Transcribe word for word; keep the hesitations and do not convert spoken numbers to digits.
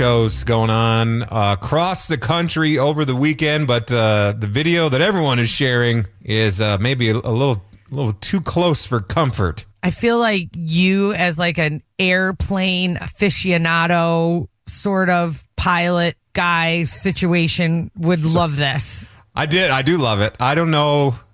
shows going on uh, across the country over the weekend, but uh, the video that everyone is sharing is uh, maybe a, a little, a little too close for comfort. I feel like you, as like an airplane aficionado, sort of pilot guy situation, would love this. I did. I do love it. I don't know